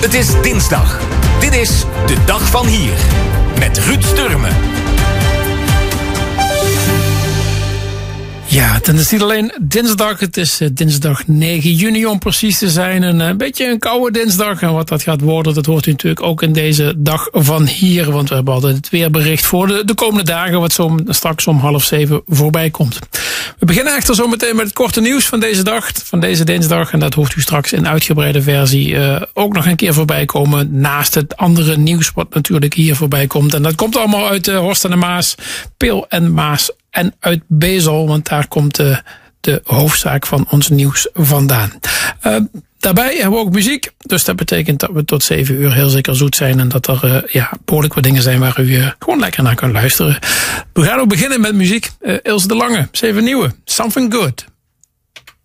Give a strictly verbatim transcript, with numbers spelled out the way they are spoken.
Het is dinsdag. Dit is de dag van hier. Met Ruud Sturmen. Ja, het is niet alleen dinsdag. Het is uh, dinsdag negen juni om precies te zijn. Een uh, beetje een koude dinsdag. En wat dat gaat worden, dat hoort u natuurlijk ook in deze dag van hier. Want we hebben altijd het weerbericht voor de, de komende dagen. Wat zo straks om half zeven voorbij komt. We beginnen echter zo meteen met het korte nieuws van deze dag. Van deze dinsdag. En dat hoort u straks in uitgebreide versie uh, ook nog een keer voorbij komen. Naast het andere nieuws wat natuurlijk hier voorbij komt. En dat komt allemaal uit uh, Horst en de Maas. Peel en Maas. En uit Bezel, want daar komt de, de hoofdzaak van ons nieuws vandaan. Uh, daarbij hebben we ook muziek. Dus dat betekent dat we tot zeven uur heel zeker zoet zijn. En dat er uh, ja, behoorlijk wat dingen zijn waar u uh, gewoon lekker naar kan luisteren. We gaan ook beginnen met muziek. Uh, Ilse de Lange, zeven nieuwe. Something Good.